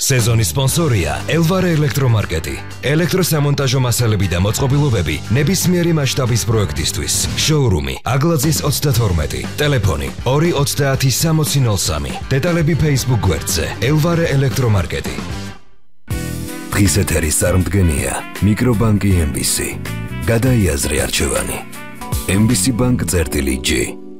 სეზონის სპონსორია ელვარე ელექტრომარკეტი. ელექტროსამონტაჟო მასალები და მოწყობილობები ნებისმიერი მასშტაბის პროექტისთვის. შოურუმი აგლაძის 32. ტელეფონი 230 დეტალები Facebook გვერდზე ელვარე ელექტრომარკეტი. დღის ეთერის წარმდგენია მიკრობანკი MBC. გადაიაზრე არჩევანი. MBC Bank წერტილი G.